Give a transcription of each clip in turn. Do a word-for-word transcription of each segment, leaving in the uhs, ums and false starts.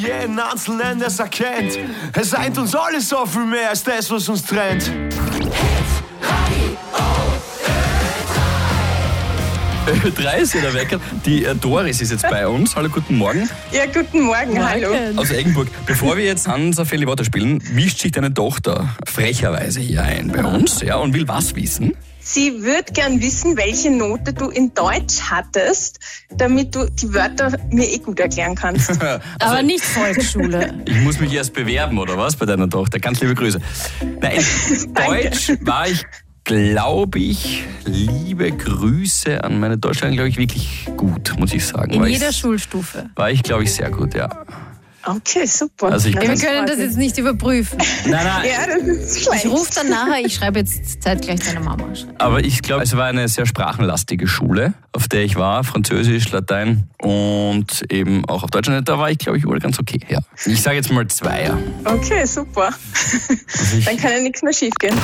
Jeden Einzelnen, der es erkennt. Es eint uns alles so viel mehr als das, was uns trennt. Ö drei ist ja der Wecker. Die äh, Doris ist jetzt bei uns. Hallo, guten Morgen. Ja, guten Morgen, Morgen. hallo. Aus Eggenburg. Bevor wir jetzt an Safeli Water spielen, mischt sich deine Tochter frecherweise hier ein bei uns, ja, und will was wissen? Sie würde gern wissen, welche Note du in Deutsch hattest, damit du die Wörter mir eh gut erklären kannst. Aber nicht Volksschule. Ich muss mich erst bewerben, oder was, bei deiner Tochter? Ganz liebe Grüße. Nein, in Deutsch war ich, glaube ich, liebe Grüße an meine Deutschlehrerin, glaube ich, wirklich gut, muss ich sagen. In war jeder ich, Schulstufe. War ich, glaube ich, sehr gut, ja. Okay, super. Also ich Na, Wir kann- können das jetzt nicht überprüfen. Nein, nein, Ja, das ist schlecht. Ich rufe dann nachher, ich schreibe jetzt zeitgleich deiner Mama. aber ich glaube, es war eine sehr sprachenlastige Schule, auf der ich war, Französisch, Latein und eben auch auf Deutsch. Und da war ich, glaube ich, überall ganz okay, ja. Ich sage jetzt mal Zweier. Okay, super. ich- Dann kann ja nichts mehr schief gehen.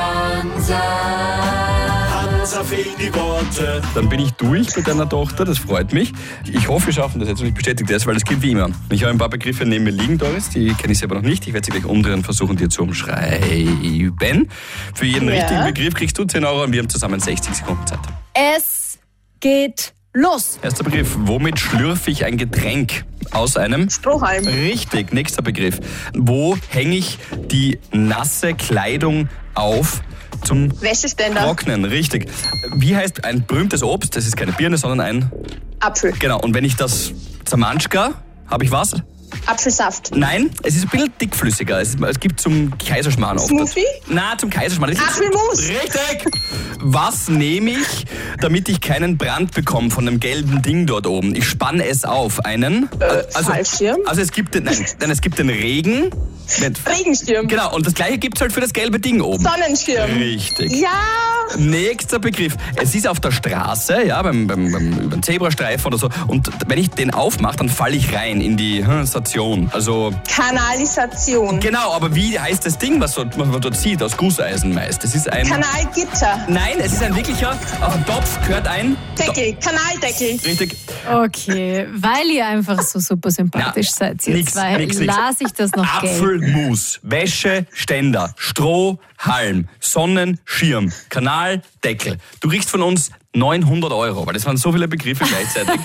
Dann bin ich durch mit deiner Tochter, das freut mich. Ich hoffe, wir schaffen das jetzt und ich bestätige das, weil das geht wie immer. Ich habe ein paar Begriffe neben mir liegen, Doris, die kenne ich selber noch nicht. Ich werde sie gleich umdrehen und versuchen, dir zu umschreiben. Für jeden Ja. richtigen Begriff kriegst du zehn Euro und wir haben zusammen sechzig Sekunden Zeit. Es geht los. Erster Begriff, womit schlürfe ich ein Getränk? Aus einem? Strohhalm. Richtig, nächster Begriff. Wo hänge ich die nasse Kleidung auf zum Wäscheständer. Trocknen? Richtig. Wie heißt ein berühmtes Obst? Das ist keine Birne, sondern ein... Apfel. Genau, und wenn ich das zermanschka, habe ich was? Apfelsaft. Nein, es ist ein bisschen dickflüssiger. Es, es gibt zum Kaiserschmarrn oft. Smoothie? Na, zum Kaiserschmarrn. Das ist- Apfelmus. Richtig! Was nehme ich, damit ich keinen Brand bekomme von dem gelben Ding dort oben? Ich spanne es auf. Einen... Äh, Fallschirm? Also es gibt den, nein, nein, es gibt den Regen. Mit, Regenschirm. genau, und das gleiche gibt es halt für das gelbe Ding oben. Sonnenschirm. Richtig. Ja. Nächster Begriff. Es ist auf der Straße, ja, beim, beim, beim über den Zebrastreifen oder so. Und wenn ich den aufmache, dann falle ich rein in die hm, Station. Also, Kanalisation. genau, aber wie heißt das Ding, was, so, was man dort sieht, aus Gusseisen meist? Das ist ein... Kanalgitter. Nein, es ist ein wirklicher, auf dem Topf gehört ein... Deckel. Kanaldeckel. Richtig. Okay, weil ihr einfach so super sympathisch Na, seid, ihr nix, zwei, nix, nix. lasse ich das noch gelten. Apfelmus, Wäscheständer, Strohhalm, Sonnenschirm, Kanaldeckel. Du kriegst von uns neunhundert Euro, weil das waren so viele Begriffe gleichzeitig.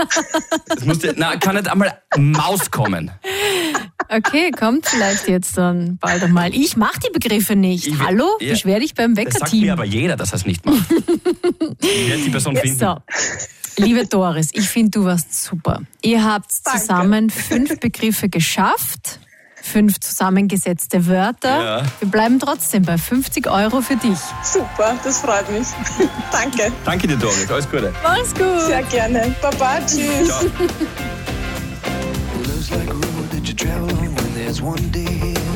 Das musste, na, kann nicht einmal Maus kommen. Okay, kommt vielleicht jetzt dann bald einmal. Ich mache die Begriffe nicht. Ich will- Hallo? Ja. Beschwer dich beim Das sagt Weckerteam. mir aber jeder, dass er es nicht macht. Ich werde die Person finden. So, liebe Doris, ich finde, du warst super. Ihr habt Danke. zusammen fünf Begriffe geschafft, fünf zusammengesetzte Wörter. Ja. Wir bleiben trotzdem bei fünfzig Euro für dich. Super, das freut mich. Danke. Danke dir, Doris. Alles Gute. Mach's gut. Sehr gerne. Baba, tschüss. Ciao. Love's like a road that you travel on when there's one day